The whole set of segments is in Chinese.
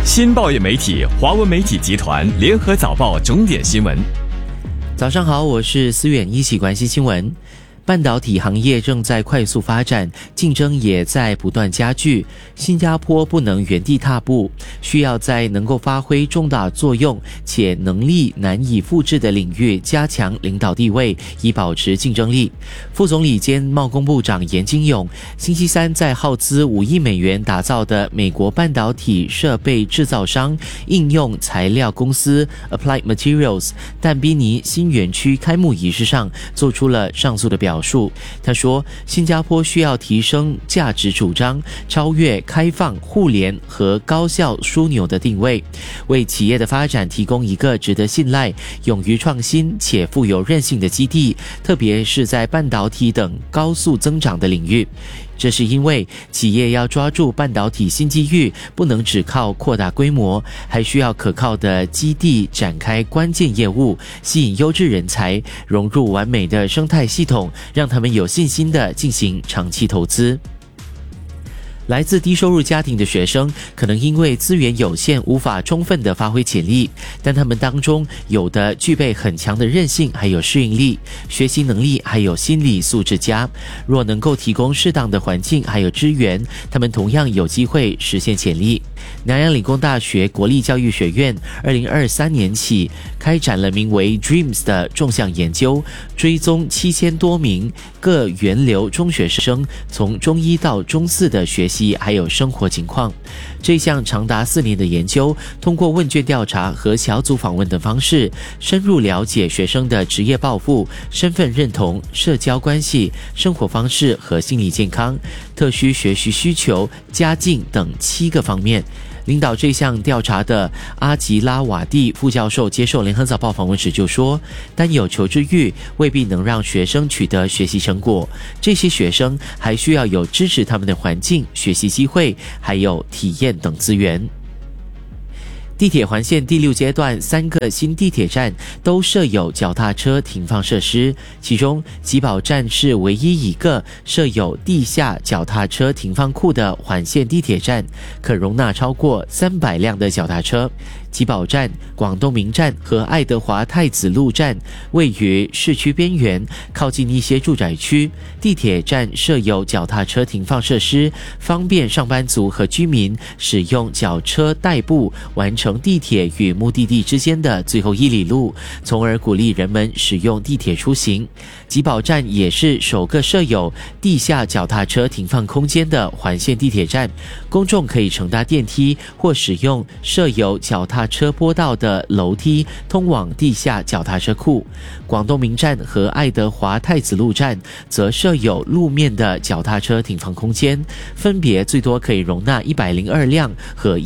新报业媒体华文媒体集团联合早报重点新闻。 早上好，我是思远，一起关心新闻。半导体行业正在快速发展，竞争也在不断加剧。新加坡不能原地踏步，需要在能够发挥重大作用且能力难以复制的领域加强领导地位，以保持竞争力。副总理兼贸工部长严金勇星期三在耗资5亿美元打造的美国半导体设备制造商应用材料公司 Applied Materials 但宾尼新园区开幕仪式上做出了上述的表述。他说，新加坡需要提升价值主张，超越开放、互联和高效枢纽的定位，为企业的发展提供一个值得信赖、勇于创新且富有韧性的基地，特别是在半导体等高速增长的领域。这是因为企业要抓住半导体新机遇，不能只靠扩大规模，还需要可靠的基地展开关键业务，吸引优质人才，融入完美的生态系统，让他们有信心地进行长期投资。来自低收入家庭的学生可能因为资源有限无法充分地发挥潜力，但他们当中有的具备很强的韧性还有适应力，学习能力还有心理素质佳。若能够提供适当的环境还有支援，他们同样有机会实现潜力。南洋理工大学国立教育学院2023年起开展了名为 Dreams 的纵向研究，追踪7000多名各源流中学生从中1到中4的学习还有生活情况。这项长达4年的研究，通过问卷调查和小组访问等方式，深入了解学生的职业抱负、身份认同、社交关系、生活方式和心理健康、特需学习需求、家境等7个方面。领导这项调查的阿吉拉瓦蒂副教授接受联合早报访问时就说，单有求知欲未必能让学生取得学习成果，这些学生还需要有支持他们的环境、学习机会还有体验等资源。地铁环线第6阶段3个新地铁站都设有脚踏车停放设施，其中吉宝站是唯一一个设有地下脚踏车停放库的环线地铁站，可容纳超过300辆的脚踏车。吉宝站、广东明站和爱德华太子路站位于市区边缘，靠近一些住宅区。地铁站设有脚踏车停放设施，方便上班族和居民使用脚车代步，完成地铁与目的地之间的最后1里路，从而鼓励人们使用地铁出行。吉宝站也是首个设有地下脚踏车停放空间的环线地铁站，公众可以乘搭电梯或使用设有脚踏车坡道的楼梯通往地下脚踏车库。广东明站和爱德华太子路站则设有路面的脚踏车停放空间，分别最多可以容纳102辆和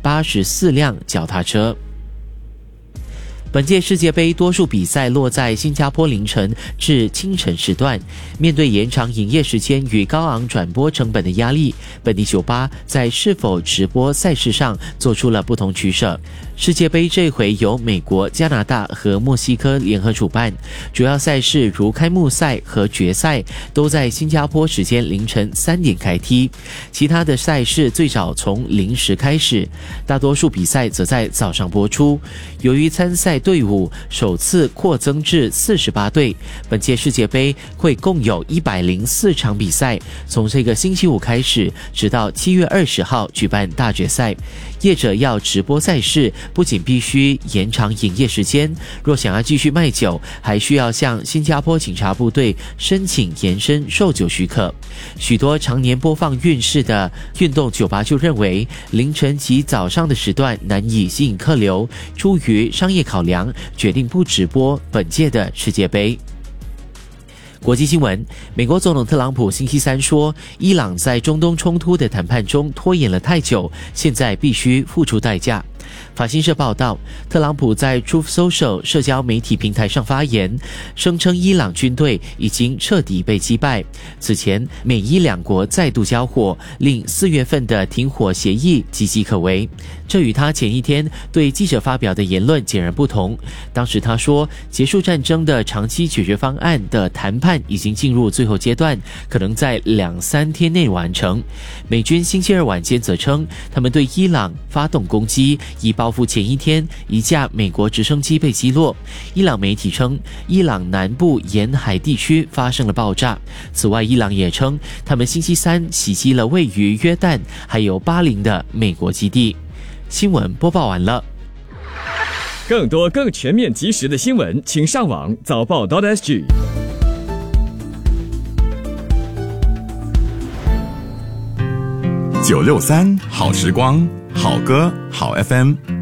184辆脚踏车。本届世界杯多数比赛落在新加坡凌晨至清晨时段，面对延长营业时间与高昂转播成本的压力，本地酒吧在是否直播赛事上做出了不同取舍。世界杯这回由美国、加拿大和墨西哥联合主办，主要赛事如开幕赛和决赛都在新加坡时间凌晨3点开踢，其他的赛事最早从0时开始，大多数比赛则在早上播出。由于参赛队伍首次扩增至48队，本届世界杯会共有104场比赛，从这个星期五开始，直到7月20号举办大决赛。业者要直播赛事，不仅必须延长营业时间，若想要继续卖酒，还需要向新加坡警察部队申请延伸售酒许可。许多常年播放运势的运动酒吧就认为，凌晨及早上的时段难以吸引客流，出于商业考量，决定不直播本届的世界杯。国际新闻，美国总统特朗普星期三说，伊朗在中东冲突的谈判中拖延了太久，现在必须付出代价。 法新社报道，特朗普在 Truth Social 社交媒体平台上发言，声称伊朗军队已经彻底被击败。此前，美伊两国再度交火，令4月份的停火协议岌岌可危。这与他前一天对记者发表的言论截然不同。当时他说，结束战争的长期解决方案的谈判已经进入最后阶段，可能在2-3天内完成。美军星期二晚间则称，他们对伊朗发动攻击，以报复前一天一架美国直升机被击落。伊朗媒体称，伊朗南部沿海地区发生了爆炸。此外，伊朗也称，他们星期三袭击了位于约旦还有巴林的美国基地。新闻播报完了。 更多更全面及时的新闻，请上网早报.sg。 963好时光，好歌好 FM。